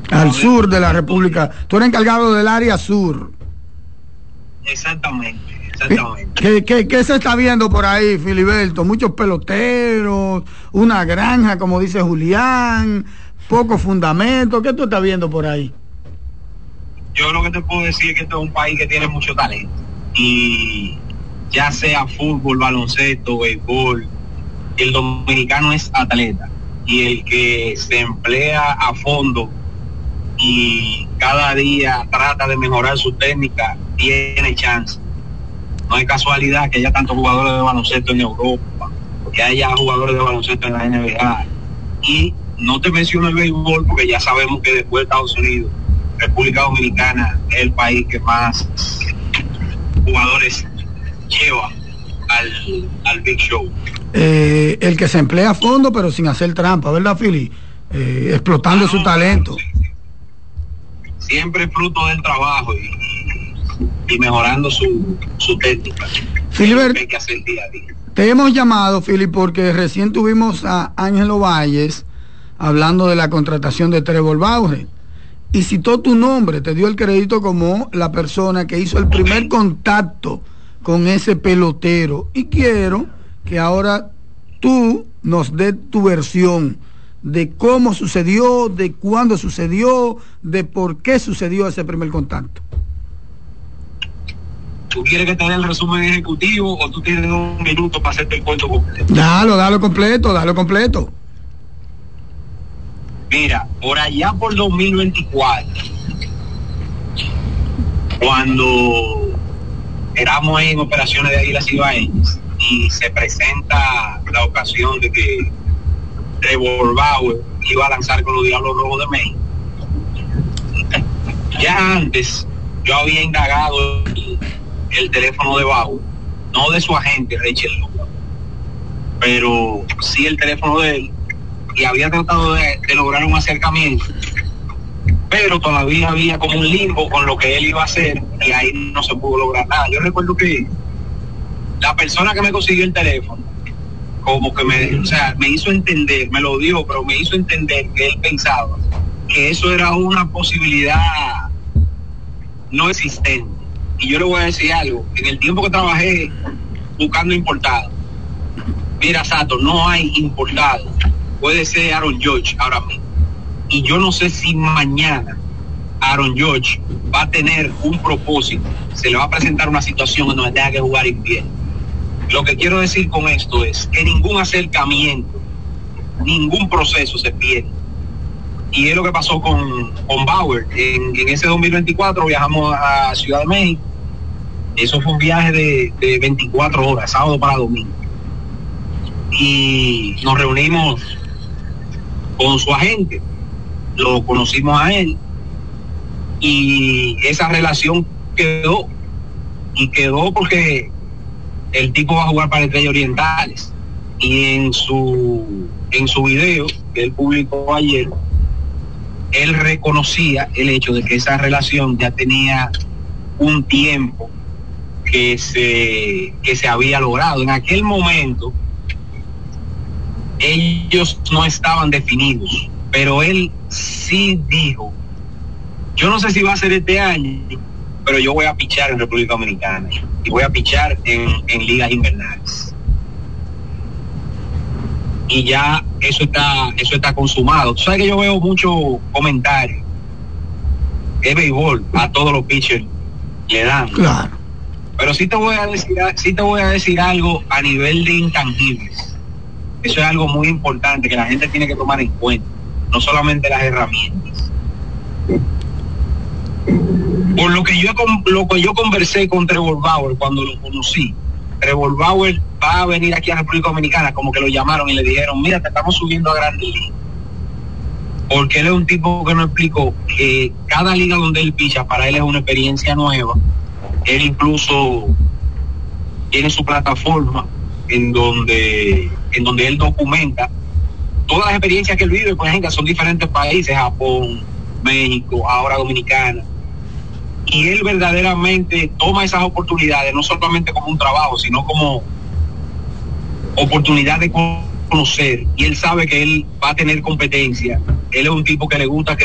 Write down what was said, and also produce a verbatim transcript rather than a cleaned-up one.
Al sur de la República. Tú eres encargado del área sur. Exactamente, exactamente. ¿Qué, qué, qué se está viendo por ahí, Filiberto? Muchos peloteros, una granja, como dice Julián, poco fundamento. ¿Qué tú estás viendo por ahí? Yo lo que te puedo decir es que este es un país que tiene mucho talento. Y ya sea fútbol, baloncesto, béisbol, el dominicano es atleta. Y el que se emplea a fondo y cada día trata de mejorar su técnica, tiene chance. No hay casualidad que haya tantos jugadores de baloncesto en Europa, que haya jugadores de baloncesto en la N B A. Y no te menciono el béisbol porque ya sabemos que después de Estados Unidos, República Dominicana es el país que más jugadores lleva al, al Big Show. Eh, el que se emplea a fondo pero sin hacer trampa, ¿verdad, Fili? Eh, explotando ah, no, su talento. Sí, sí. Siempre fruto del trabajo y, y mejorando su, su técnica. Filiberto, que hay que hacer día a día. Te hemos llamado, Fili, porque recién tuvimos a Ángelo Valles hablando de la contratación de Trevor Bauer y citó tu nombre, te dio el crédito como la persona que hizo el primer okay. contacto con ese pelotero, y quiero que ahora tú nos des tu versión de cómo sucedió, de cuándo sucedió, de por qué sucedió ese primer contacto. ¿Tú quieres que te dé el resumen ejecutivo o tú tienes un minuto para hacerte el cuento completo? Dalo, dalo completo, dalo completo. Mira, por allá por dos mil veinticuatro, cuando éramos en operaciones de Águilas Ibaeñas y se presenta la ocasión de que Trevor Bauer iba a lanzar con los Diablos Rojos de México. Ya antes yo había indagado el, el teléfono de Bauer, no de su agente Rachel Lugo, pero sí el teléfono de él, y había tratado de, de lograr un acercamiento, pero todavía había como un limbo con lo que él iba a hacer y ahí no se pudo lograr nada. Yo recuerdo que la persona que me consiguió el teléfono como que me, o sea, me hizo entender, me lo dio, pero me hizo entender que él pensaba que eso era una posibilidad no existente. Y yo le voy a decir algo, en el tiempo que trabajé buscando importados, mira, Sato, no hay importados, puede ser Aaron Judge ahora mismo. Y yo no sé si mañana Aaron Judge va a tener un propósito, se le va a presentar una situación en donde tenga que jugar invierno. Lo que quiero decir con esto es que ningún acercamiento, ningún proceso se pierde. Y es lo que pasó con, con Bauer. En, en ese dos mil veinticuatro viajamos a Ciudad de México. Eso fue un viaje de, de veinticuatro horas, sábado para domingo. Y nos reunimos con su agente, lo conocimos a él. Y esa relación quedó. Y quedó porque el tipo va a jugar para Estrellas Orientales. Y en su, en su video que él publicó ayer, él reconocía el hecho de que esa relación ya tenía un tiempo que se, que se había logrado. En aquel momento ellos no estaban definidos, pero él sí dijo, yo no sé si va a ser este año, pero yo voy a pichar en República Dominicana y voy a pichar en, en ligas invernales. Y ya eso está eso está consumado. Tú sabes que yo veo muchos comentarios que béisbol a todos los pitchers le dan. Claro. Pero sí te voy a decir, sí te voy a decir algo a nivel de intangibles. Eso es algo muy importante que la gente tiene que tomar en cuenta, no solamente las herramientas. Por lo que yo lo que yo conversé con Trevor Bauer cuando lo conocí, Trevor Bauer va a venir aquí a República Dominicana, como que lo llamaron y le dijeron, mira, te estamos subiendo a Grandes Ligas. Porque él es un tipo que nos explicó que cada liga donde él picha, para él es una experiencia nueva. Él incluso tiene su plataforma en donde, en donde él documenta todas las experiencias que él vive, por ejemplo, son diferentes países, Japón, México, ahora Dominicana. Y él verdaderamente toma esas oportunidades, no solamente como un trabajo, sino como oportunidad de conocer. Y él sabe que él va a tener competencia. Él es un tipo que le gusta que